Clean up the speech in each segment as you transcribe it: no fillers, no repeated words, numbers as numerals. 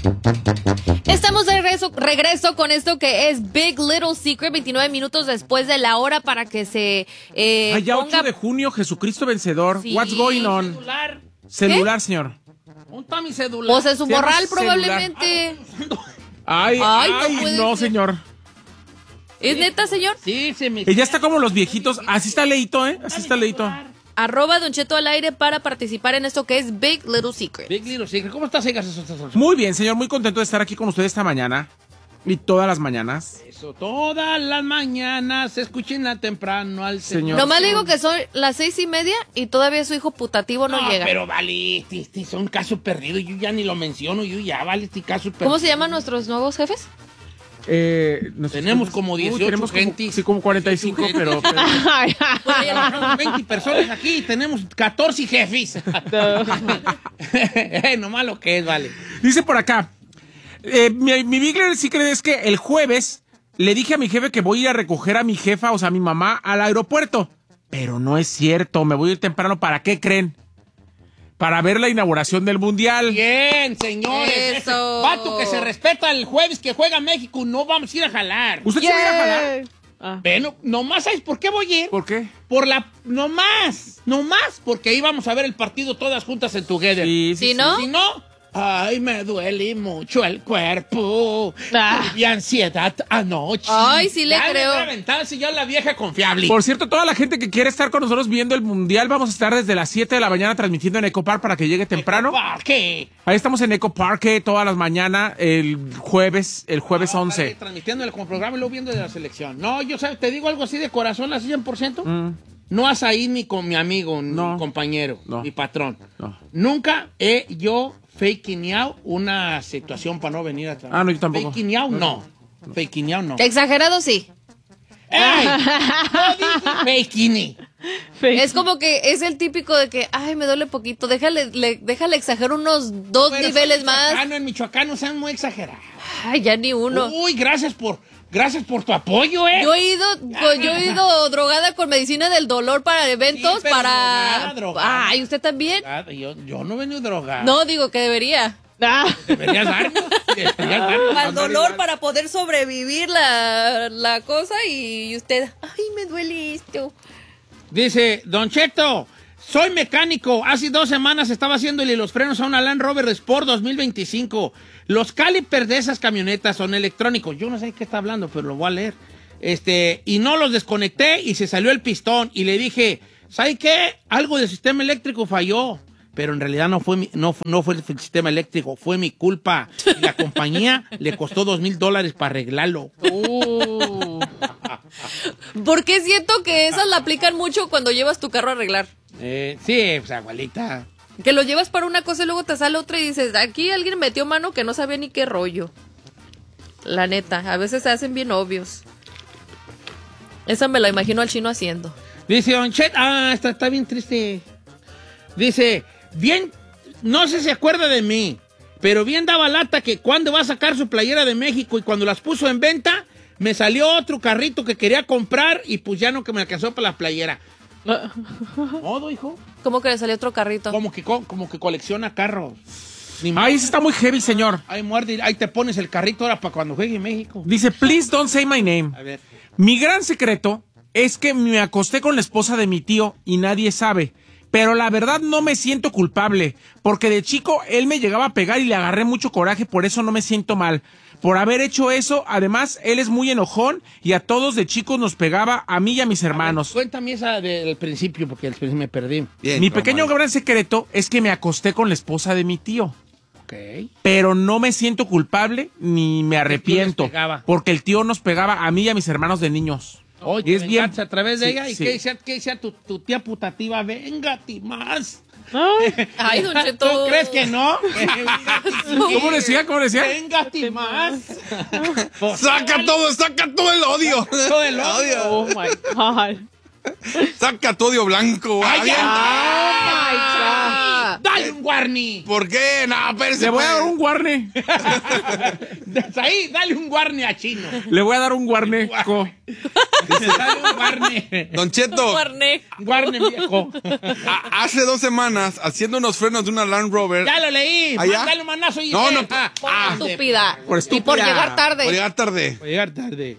Estamos de regreso con esto que es Big Little Secret, 29 minutos después de la hora para que se ya ponga... 8 de junio, Jesucristo vencedor. Sí. What's going on? Celular, señor. ¿Dónde está mi celular? Pues en su Se llama morral celular. probablemente. Ay, no puede no, ser. señor. ¿Es neta, señor? Sí, se me... Ella está como los viejitos. Así está leíto, ¿eh? Así está leíto. @Don Cheto al aire para participar en esto que es Big Little Secret. Big Little Secret. ¿Cómo estás, Egas? Muy bien, señor. Muy contento de estar aquí con usted esta mañana. Y todas las mañanas. Eso, todas las mañanas, escúchenla temprano al señor. Nomás le digo que son las 6:30 y todavía su hijo putativo no llega. Pero vale, este son caso perdido. Yo ya ni lo menciono. Yo ya, vale, este caso perdido. ¿Cómo se llaman nuestros nuevos jefes? Tenemos como 18 tenemos gentes. Sí, como 45, pero... Tenemos 20 personas aquí y tenemos 14 jefes. Nomás lo que es, vale. Dice por acá, mi Big Little Secret es que el jueves le dije a mi jefe que voy a ir a recoger a mi jefa, o sea, a mi mamá, al aeropuerto. Pero no es cierto, me voy a ir temprano. ¿Para qué creen? Para ver la inauguración del Mundial. Bien, señores. Eso. Vato que se respeta el jueves que juega México, no vamos a ir a jalar. ¿Usted se va a ir a jalar? Bueno, nomás, ¿sabes por qué voy a ir? ¿Por qué? Nomás, porque ahí vamos a ver el partido todas juntas en Together. ¿Sí, no? Si no, ay, me duele mucho el cuerpo. Y ansiedad anoche. Ay, sí le Ya creo. Me voy a aventar, si ya la vieja confiable. Por cierto, toda la gente que quiere estar con nosotros viendo el Mundial, vamos a estar desde las 7 de la mañana transmitiendo en Eco Park para que llegue temprano. ¿Qué? Ahí estamos en Eco Park todas las mañanas, el jueves 11. Transmitiéndole como programa y luego viendo de la selección. No, yo ¿sabes? Te digo algo así de corazón, así 100%. No vas a ir ni con mi amigo, ni mi compañero, mi patrón. No. Nunca he yo fakeado una situación para no venir a trabajar. No, yo tampoco. Fakeado no. Fakeado no. Exagerado sí. ¡Ey! No dije fakeini. Es como que es el típico de que, ay, me duele poquito, déjale exagerar unos 2 niveles más. En Michoacán no sean muy exagerados. Ay, ya ni uno. Uy, gracias por tu apoyo, Yo he ido drogada con medicina del dolor para eventos, Sí, pero para... drogada. Ay, ¿usted también? Yo no vengo drogado. No, digo que debería. Deberías darme. Al dolor para poder sobrevivir la cosa y usted, ay, me duele esto. Dice, Don Cheto, soy mecánico. Hace 2 semanas estaba haciéndole los frenos a una Land Rover Sport 2025. Los calipers de esas camionetas son electrónicos. Yo no sé de qué está hablando, pero lo voy a leer. Y no los desconecté y se salió el pistón. Y le dije, ¿sabe qué? Algo del sistema eléctrico falló. Pero en realidad no fue el sistema eléctrico, fue mi culpa. Y la compañía le costó $2,000 para arreglarlo. Porque siento que esas la aplican mucho cuando llevas tu carro a arreglar. Sí, pues abuelita. Que lo llevas para una cosa y luego te sale otra y dices, aquí alguien metió mano que no sabía ni qué rollo. La neta, a veces se hacen bien obvios. Esa me la imagino al chino haciendo. Dice Don Chet, está bien triste. Dice, bien, no sé si se acuerda de mí, pero bien daba lata que cuando va a sacar su playera de México y cuando las puso en venta, me salió otro carrito que quería comprar y pues ya no que me alcanzó para la playera. ¿Modo, hijo? ¿Cómo que le salió otro carrito? Como que colecciona carros. Ay, ese está muy heavy, señor. Ahí muerde, ahí te pones el carrito ahora para cuando juegue en México. Dice, please don't say my name. A ver. Mi gran secreto es que me acosté con la esposa de mi tío y nadie sabe. Pero la verdad no me siento culpable, porque de chico él me llegaba a pegar y le agarré mucho coraje, por eso no me siento mal. Por haber hecho eso, además, él es muy enojón y a todos de chicos nos pegaba, a mí y a mis hermanos. Cuéntame esa del principio, porque al principio me perdí. Bien, Mi pequeño gran secreto es que me acosté con la esposa de mi tío. Ok. Pero no me siento culpable ni me arrepiento, porque el tío nos pegaba a mí y a mis hermanos de niños. Oye, es bien a través de sí, ella. ¿Y sí. qué decía tu tía putativa? Véngate más. Ay, Don Cheto. ¿Tú crees que no? ¿Cómo decía? Véngate más. Saca todo el odio. Todo el odio. Oh my God. Saca tu odio blanco. Ay, Bien. ay, ¡Dale un warning! ¿Por qué? No, espérese. Le voy a dar pues. un guarne. Desde ahí, dale un warning a Chino. Le voy a dar un guarneco. Dale un warning. Don Cheto, Guarné. Warning, viejo. hace 2 semanas, haciendo unos frenos de una Land Rover. Ya lo leí. ¿Allá? Dale un manazo y No, no, Estúpida. Por Y estúpida. por llegar tarde. Por llegar tarde. Voy a llegar tarde.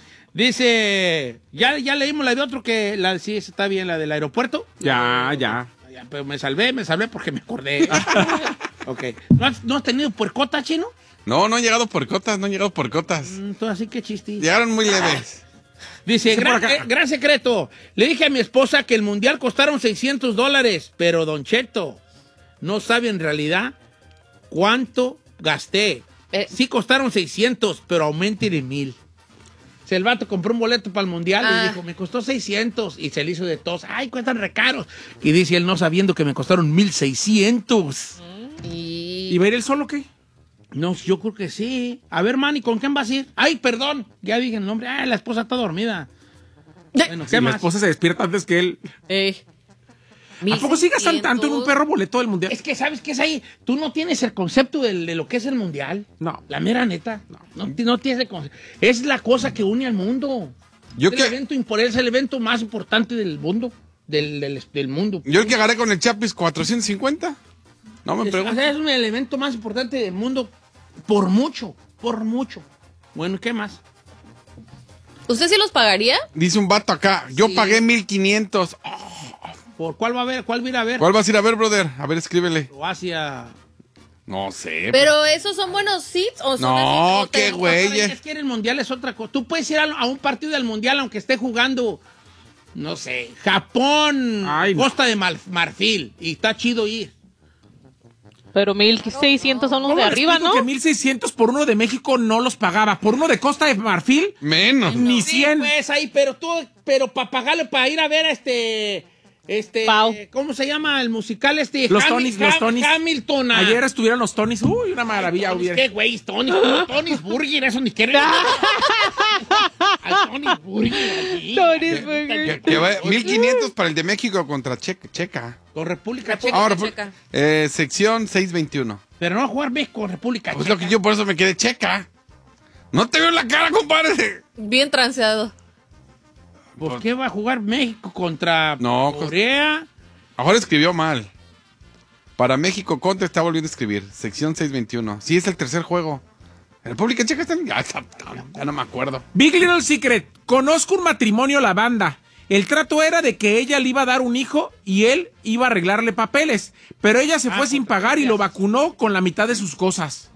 Dice, ya leímos la de otro que, sí, esa está bien, la del aeropuerto. Ya. Ya, pero me salvé porque me acordé. Ok. ¿No has tenido puercota, Chino? No han llegado por cotas. Entonces, así que chiste. Llegaron muy leves. Dice, Dice por acá. gran secreto. Le dije a mi esposa que el mundial costaron $600, pero Don Cheto no sabe en realidad cuánto gasté. Sí costaron 600, pero aumenten en 1,000. El vato compró un boleto para el mundial y dijo, me costó 600. Y se le hizo de tos. Ay, cuestan re caros. Y dice él, no sabiendo que me costaron 1,600. Y... ¿Y va a ir él solo o qué? No, yo creo que sí. A ver, Manny, ¿con quién vas a ir? Ay, perdón. Ya dije el nombre. Ay, la esposa está dormida. Bueno, ¿qué Si más? la esposa se despierta antes que él. ¿A poco sí gastan tanto en un perro boleto del mundial? Es que, ¿sabes qué es ahí? Tú no tienes el concepto de lo que es el mundial. No. La mera neta. No tienes el concepto. Es la cosa que une al mundo. Es el evento más importante del mundo. Del mundo. Yo el que agarré con el Chapis 450. No me O pregunto. sea, es un evento más importante del mundo. Por mucho. Bueno, ¿qué más? ¿Usted sí los pagaría? Dice un vato acá, yo Sí. pagué 1,500. ¿Por cuál va a ver? ¿Cuál va a ir a ver? ¿Cuál vas a ir a ver, brother? A ver, escríbele. Croacia. No sé. ¿Pero esos son buenos seats o son No, así, o te qué gusta? güey. Es que en el mundial es otra cosa. Tú puedes ir a un partido del mundial aunque esté jugando, no sé, Japón, Ay, no. Costa de Marfil. Y está chido ir. Pero 1,600 son los ¿Cómo de le arriba, explico ¿no? que 1,600 por uno de México no los pagaba? Por uno de Costa de Marfil, Menos. ni Sí, 100. pues ahí, pero para pagarle para ir a ver Pau. ¿cómo se llama el musical Los Tonys. Hamilton. Ayer estuvieron los Tonys. Uy, una maravilla hubiera. ¿Qué güey? Tony's Burger, eso ni quiere. Al Tony's Burger. allí. Tony's Burger. Que va 1,500 para el de México contra Checa. Con República Checa. Ahora, Checa. sección 621. Pero no a jugar México con República Pues Checa. lo que yo por eso me quedé Checa. No te veo en la cara, compadre. Bien transeado. ¿Por qué va a jugar México contra No, Corea? Ahora escribió mal. Para México contra está volviendo a escribir. Sección 621. Sí, es el tercer juego. República Checa está ya no me acuerdo. Big Little Secret. Conozco un matrimonio lavanda. El trato era de que ella le iba a dar un hijo y él iba a arreglarle papeles. Pero ella se fue sin pagar y lo vacunó con la mitad de sus cosas.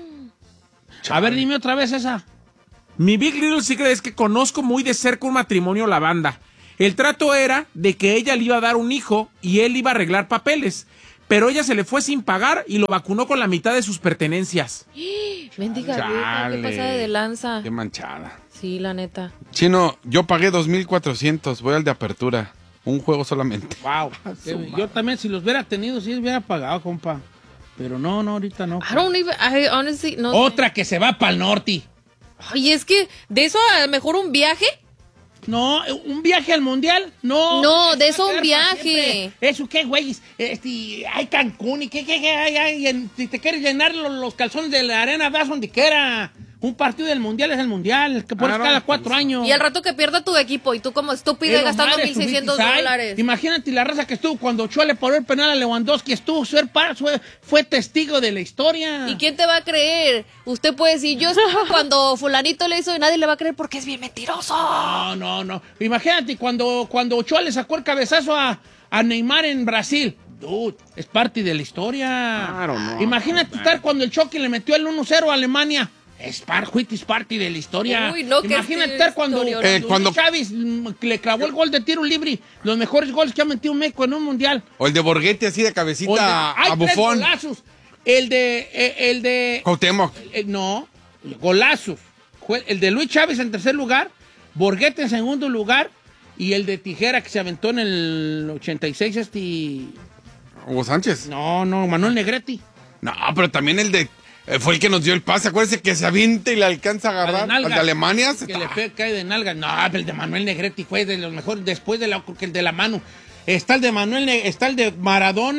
A ver, dime otra vez esa. Mi Big Little Secret es que conozco muy de cerca un matrimonio lavanda. El trato era de que ella le iba a dar un hijo y él iba a arreglar papeles. Pero ella se le fue sin pagar y lo vacunó con la mitad de sus pertenencias. Mendiga vieja, Chale. qué pasada de lanza. Qué manchada. Sí, la neta. Chino, yo pagué 2,400. Voy al de apertura. Un juego solamente. Wow. Yo también, si los hubiera tenido, sí los hubiera pagado, compa. Pero no, ahorita no. I honestly, no sé. Otra que se va para el norte. Ay, es que de eso a lo mejor un viaje. No, un viaje al mundial, no. No, de va eso a un quedar viaje. para siempre. Eso qué, güey. Hay Cancún y qué hay. Si te quieres llenar los calzones de la arena, vas donde quiera. Un partido del mundial es el mundial, que por Claro. cada 4 años. Y al rato que pierda tu equipo y tú como estúpido gastando $1,600. Imagínate la raza que estuvo cuando Ochoa le paró el penal a Lewandowski, fue testigo de la historia. ¿Y quién te va a creer? Usted puede decir, yo estuve cuando fulanito le hizo y nadie le va a creer porque es bien mentiroso. No. Imagínate cuando Ochoa le sacó el cabezazo a Neymar en Brasil. Dude, es parte de la historia. Claro, no. Imagínate estar cuando el Chucky le metió el 1-0 a Alemania. Es parte de la historia. Uy, no, que imagínate sí, estar cuando cuando Chávez le clavó el gol de tiro libre. Los mejores goles que ha metido México en un mundial. O el de Borghetti así de cabecita Hay a 3 Bufón. golazos. El de Cuauhtémoc. no, golazos. El de Luis Chávez en tercer lugar, Borghetti en segundo lugar y el de Tijera que se aventó en el 86 Hugo Sánchez. No, Manuel Negretti. No, pero también el de... fue el que nos dio el pase. Acuérdese que se avienta y le alcanza a agarrar. nalgas. Al de Alemania. Que le cae de nalga. No, pero el de Manuel Negretti fue de los mejores después que el de la mano. Está el de Maradona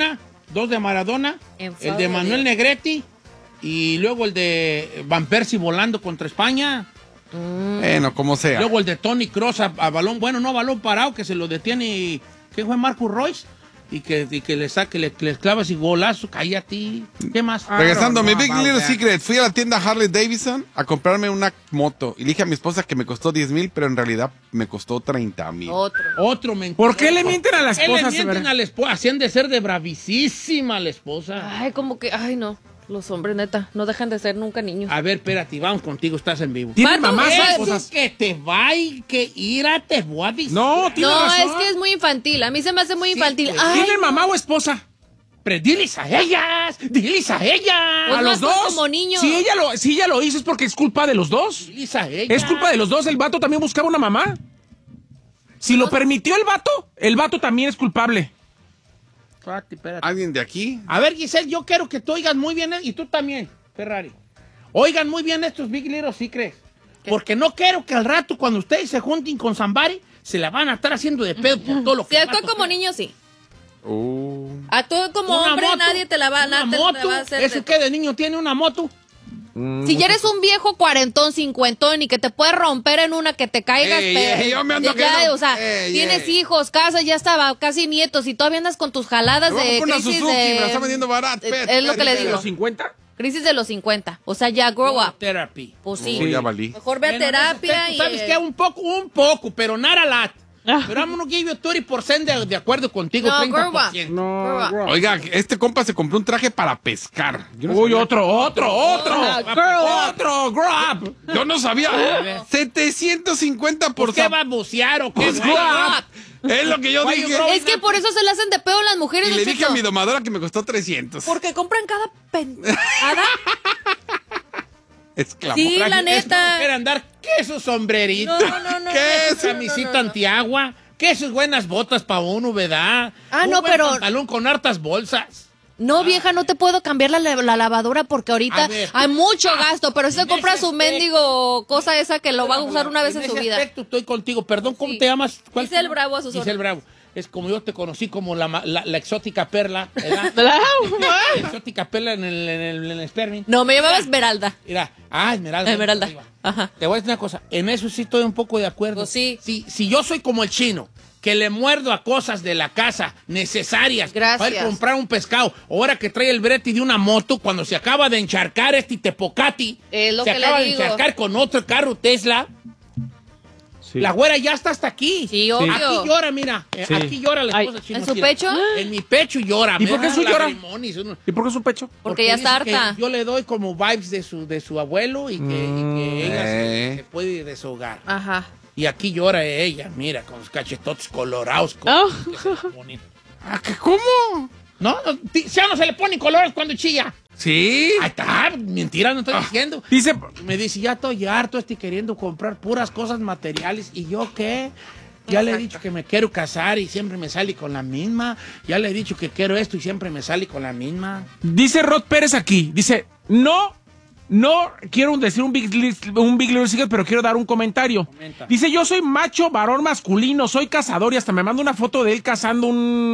2 de Maradona, En el de favor Manuel de Negretti y luego el de Van Persie volando contra España. Bueno, como sea. Luego el de Tony Kroos a balón, bueno, no, balón parado, que se lo detiene, ¿qué fue? Marcus Royce. Y que le clavas y golazo, cállate. ¿Qué más? Regresando a mi Big about Little that. Secret, fui a la tienda Harley Davidson a comprarme una moto. Y le dije a mi esposa que me costó 10,000, pero en realidad me costó 30,000. Otro mentiroso. ¿Por qué le mienten a la ¿Qué le esposa? mienten a la esposa? Hacían de ser de bravísima la esposa. Ay, como que, ay, no. Los hombres, neta, no dejan de ser nunca niños. A ver, espérate, vamos contigo, estás en vivo. ¿Tienen Vato, mamás o es esposas? Que te va y que ira, te voy a decir. No, tiene No, razón. es que es muy infantil. A mí se me hace muy Sí, infantil. pues, Ay, ¿Tienen mamá o esposa? Pero diles a ellas, diles a ellas. Pues A los más son dos. como niños. Si ella lo hizo es porque es culpa de los dos. Diles a ellas. Es culpa de los dos. El vato también buscaba una mamá. Si lo permitió el vato también es culpable. Espérate. ¿Alguien de aquí? A ver, Giselle, yo quiero que tú oigas muy bien, y tú también, Ferrari. Oigan muy bien estos Big Little Secrets. Porque no quiero que al rato, cuando ustedes se junten con Zambari, se la van a estar haciendo de pedo por todo lo que si actúa vato como cree. niño, sí. Uh. Actúa como Una hombre, moto, nadie te la va, una nadie te moto. va a hacer. ¿Eso qué de niño tiene una moto? Si ya eres un viejo cuarentón, cincuentón y que te puedes romper en una que te caigas, Ey, pero ey, yo me ando ya, quedando- o sea, ey, tienes ey. hijos, casa, ya estaba, casi nietos y todavía andas con tus jaladas Me voy a de comprar una crisis Suzuki, de... me la está vendiendo barata. es lo que le ¿De digo. los 50? Crisis de los 50. O sea, ya grow up. Therapy. Pues sí. Ya valí. Mejor ve a Bueno, terapia ¿tú y... ¿Sabes qué? Un poco, pero not a lot. Pero I'm gonna give you 30% de acuerdo contigo, No, 30%. Grow up. No, Oiga, este compa se compró un traje para pescar. Yo no Uy, sabía. otro. Girl. Otro, grow up. Yo no sabía. 750 por ¿Por qué zap- va a bucear o qué? Pues, Grow grow up. Es lo que yo Why dije. you growing Es que por eso se le hacen de pedo las mujeres, Y Don le dije Cheto. a mi domadora que me costó 300. Porque compran cada pendejada. Esclavo. Sí, la neta. Quiere andar, ¿qué es su sombrerito? No. ¿Qué es no, camisita no. antiagua? ¿Qué sus buenas botas para uno, verdad? Ah, Un no, buen pero- pantalón con hartas bolsas. No, vieja, no te puedo cambiar la lavadora porque ahorita A ver. hay mucho gasto, pero si se En compra ese su aspecto. mendigo cosa esa que lo va a usar una vez en su ese vida. aspecto estoy contigo. Perdón, ¿cómo Sí. te llamas? ¿Cuál Giselle es tu- Bravo, a sus Giselle órdenes. Bravo. Es como yo te conocí como la exótica perla, ¿verdad? La exótica perla en el Sperming. No, me llamaba Esmeralda. Mira, Esmeralda. Esmeralda. Arriba. Ajá. Te voy a decir una cosa, en eso sí estoy un poco de acuerdo. Pues sí. Si yo soy como el chino, que le muerdo a cosas de la casa necesarias Gracias. para ir a comprar un pescado, ahora que trae el brete de una moto, cuando se acaba de encharcar este Tepocati, Es lo se que le acaba de digo. encharcar con otro carro Tesla, Sí. la güera ya está hasta aquí. Sí, obvio. Aquí llora, mira, Sí. aquí llora la esposa Ay, chino, ¿en su mira. pecho? En mi pecho llora. ¿Y me por qué da su llora? lagrimones, uno- ¿Y por qué su pecho? Porque ya está dice que harta. yo le doy como vibes de su abuelo y que ella se puede deshogar. Ajá. Y aquí llora ella, mira, con los cachetotes colorados. Oh. Que se le ponen. Ah, ¿qué? ¿Cómo? No, ya no se le ponen colores cuando chilla. Sí. Ahí está, mentira, no estoy diciendo. Dice, Me dice, ya estoy harto, estoy queriendo comprar puras cosas materiales. ¿Y yo qué? Ya le he dicho que me quiero casar y siempre me sale con la misma. Ya le he dicho que quiero esto y siempre me sale con la misma. dice Rod Pérez aquí, dice, no quiero decir un Big Little Secret, pero quiero dar un comentario. Comenta. Dice, yo soy macho, varón masculino, soy cazador y hasta me manda una foto de él cazando un